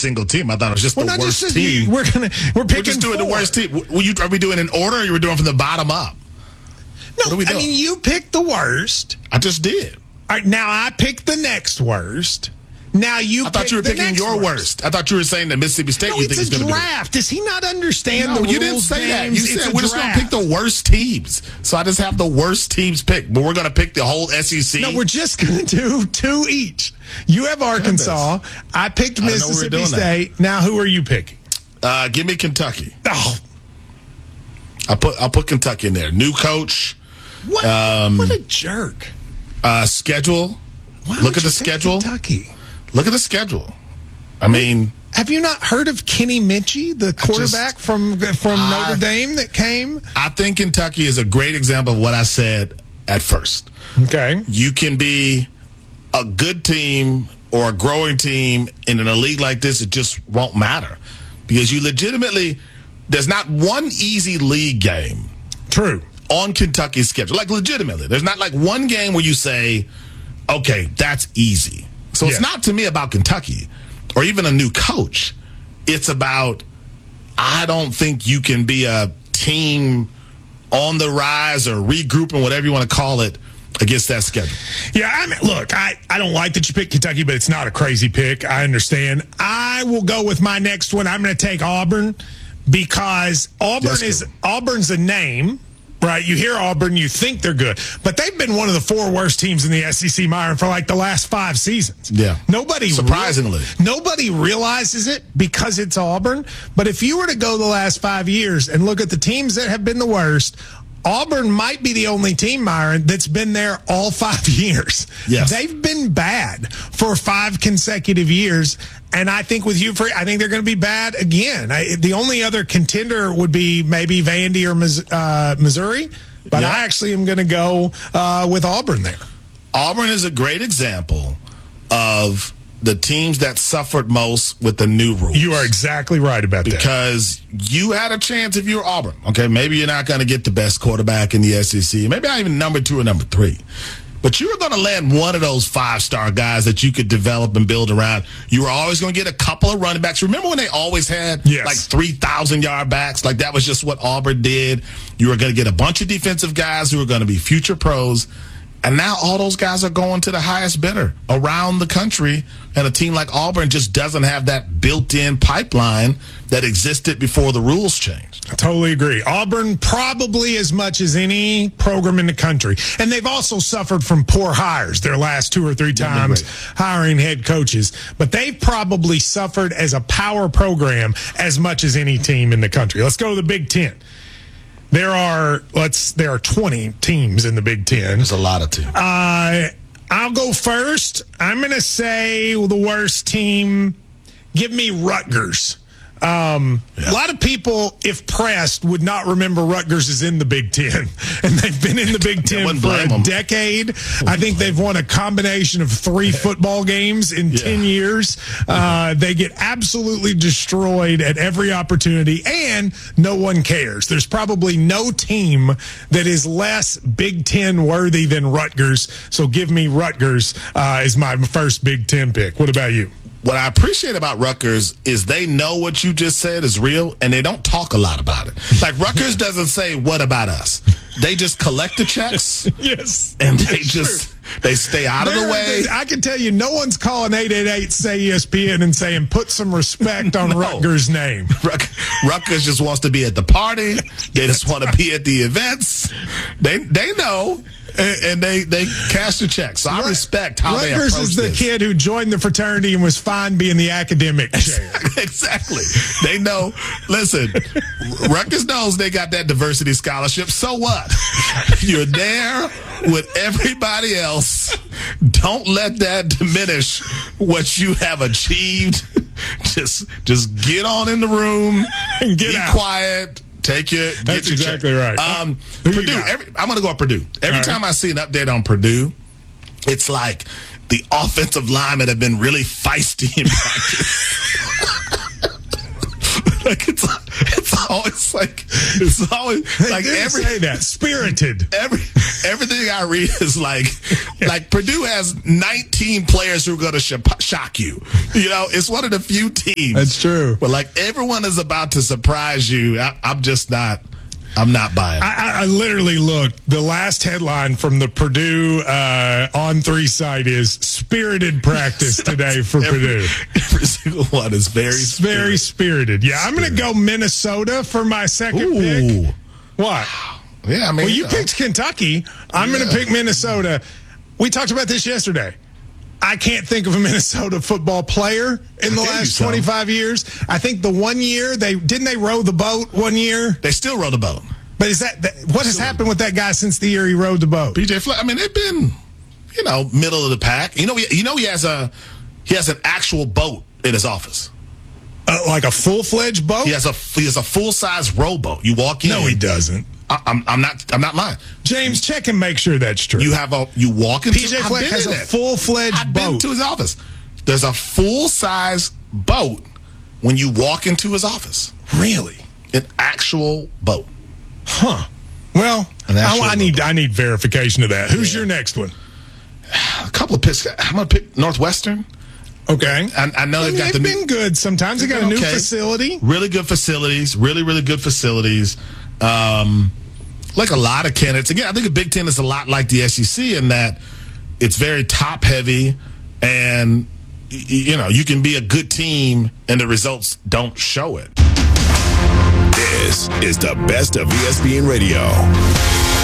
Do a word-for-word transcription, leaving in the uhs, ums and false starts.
single team. I thought it was just well, the not worst just, team. We're gonna we're picking We're just doing four. the worst team. Were you, are we doing in order, or are we doing from the bottom up? No, what are we doing? I mean, you picked the worst. I just did. All right, now I picked the next worst. Now you. I thought you were picking your worst. worst. I thought you were saying that Mississippi State. No, you it's think is a going to be. draft. Does he not understand No, the rules? you didn't say that. You James? said It's we're a just going to pick draft. the worst teams. So I just have the worst teams picked, but we're going to pick the whole S E C. No, we're just going to do two each. You have Arkansas. I picked I didn't know we were Mississippi doing State. Now, who are you picking? Uh, give me Kentucky. Oh, I put I'll put Kentucky in there. New coach. what? Um, what a jerk! Uh, schedule. Why Look would at you the pick schedule. Kentucky. Look at the schedule. I mean, Have you not heard of Kenny Minchie, the quarterback just- from from I- Notre Dame that came? I think Kentucky is a great example of what I said at first. Okay. You can be a good team or a growing team, and in a league like this, it just won't matter because you legitimately, there's not one easy league game True. on Kentucky's schedule. Like, legitimately, there's not like one game where you say, okay, that's easy. So Yeah. it's not to me about Kentucky or even a new coach. It's about, I don't think you can be a team on the rise or regrouping, whatever you want to call it, against that schedule. Yeah, I mean, look, I, I don't like that you picked Kentucky, but it's not a crazy pick. I understand. I will go with my next one. I'm going to take Auburn because Auburn That's is good. Auburn's a name, right? You hear Auburn, you think they're good, but they've been one of the four worst teams in the S E C, Myron, for like the last five seasons. Yeah. Nobody Surprisingly. rea- nobody realizes it because it's Auburn. But if you were to go the last five years and look at the teams that have been the worst, Auburn might be the only team, Myron, that's been there all five years. Yes. They've been bad for five consecutive years. And I think with you, I think they're going to be bad again. I, the only other contender would be maybe Vandy or Mis- uh, Missouri. But Yeah. I actually am going to go uh, with Auburn there. Auburn is a great example of the teams that suffered most with the new rules. You are exactly right about that. Because you had a chance if you were Auburn. Okay, maybe you're not going to get the best quarterback in the S E C. Maybe not even number two or number three. But you were going to land one of those five-star guys that you could develop and build around. You were always going to get a couple of running backs. Remember when they always had Yes. like three thousand yard backs? Like that was just what Auburn did. You were going to get a bunch of defensive guys who were going to be future pros. And now all those guys are going to the highest bidder around the country. And a team like Auburn just doesn't have that built-in pipeline that existed before the rules changed. I totally agree. Auburn probably as much as any program in the country. And they've also suffered from poor hires their last two or three times hiring head coaches. But they've probably suffered as a power program as much as any team in the country. Let's go to the Big Ten. There are let's there are twenty teams in the Big Ten. There's a lot of teams. Uh, I'll go first. I'm going to say the worst team. Give me Rutgers. Um, Yeah. A lot of people, if pressed, would not remember Rutgers is in the Big Ten. And they've been in the Big Ten wouldn't for blame a them. decade. I think they've won a combination of three football games in Yeah. ten years. Uh, they get absolutely destroyed at every opportunity, and no one cares. There's probably no team that is less Big Ten worthy than Rutgers. So give me Rutgers uh, as my first Big Ten pick. What about you? What I appreciate about Rutgers is they know what you just said is real, and they don't talk a lot about it. Like, Rutgers doesn't say, what about us? They just collect the checks, Yes. and they just, they stay out of the There- way. I can tell you, no one's calling eight eight eight say E S P N and saying, put some respect on No. Rutgers' name. Rut- Rutgers just wants to be at the party. They just want to be at the events. They they know, and, and they, they cash the checks. So I respect how they Rutgers approach is the this. kid who joined the fraternity and was fine being the academic chair. Exactly. They know. Listen, Rutgers knows they got that diversity scholarship. So what? You're there with everybody else. Don't let that diminish what you have achieved. Just, just get on in the room. And get be out. quiet. Take your. That's get your exactly check. right. Um, Who you Purdue. got? Every, I'm going to go with Purdue. Every All time right. I see an update on Purdue, it's like the offensive linemen have been really feisty in practice. Like it's, it's always like It's always They like did every say that. Spirited. every everything I read is like like Purdue has nineteen players who are going to sh- shock you. You know, it's one of the few teams. That's true. But like everyone is about to surprise you. I, I'm just not. I'm not buying. I, I literally looked. The last headline from the Purdue uh, On Three site is "Spirited Practice Today for every, Purdue." Every single one is very It's spirited. very spirited. Yeah, I'm going to go Minnesota for my second Ooh. pick. What? Yeah, I mean, Well, you know. picked Kentucky. I'm going Yeah. to pick Minnesota. We talked about this yesterday. I can't think of a Minnesota football player in the I gave you last some. twenty-five years. I think the one year they didn't they row the boat one year. They still row the boat. But is that, that what has happened with that guy since the year he rowed the boat? P J Fleck. I mean, they've been, you know, middle of the pack. You know, he, you know, he has a he has an actual boat in his office. Uh, like a full fledged boat? He has a he has a full size rowboat. You walk in. No, he doesn't. I, I'm I'm not I'm not lying. James, check and make sure that's true. You have a you walk into P J I've Fleck been has in a it. full fledged I've been boat. to his office. There's a full size boat when you walk into his office. Really? An actual boat. Huh. Well, An I, actual I need boat. I need verification of that. Who's Yeah. your next one? A couple of picks. I'm gonna pick Northwestern. Okay. I, I know I they've mean, got they've the been new, good sometimes. They got a new okay. facility. Really good facilities. Really, really good facilities. Um, like a lot of candidates. Again, I think the Big Ten is a lot like the S E C in that it's very top heavy, and y- you know you can be a good team and the results don't show it. This is the best of E S P N Radio.